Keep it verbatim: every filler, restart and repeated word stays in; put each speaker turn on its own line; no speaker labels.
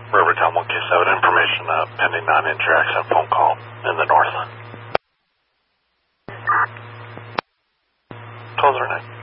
Rivertown one Q seven, information uh, pending non-interaction phone call in the north. twelve oh nine.